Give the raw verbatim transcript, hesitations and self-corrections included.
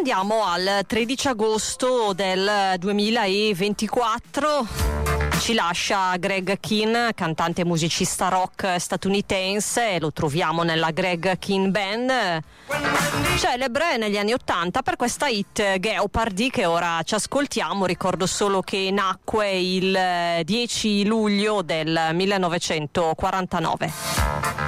andiamo al tredici agosto del duemilaventiquattro. Ci lascia Greg Kihn, cantante e musicista rock statunitense, lo troviamo nella Greg Kihn Band, celebre negli anni ottanta per questa hit Jeopardy che ora ci ascoltiamo. Ricordo solo che nacque il dieci luglio del millenovecentoquarantanove.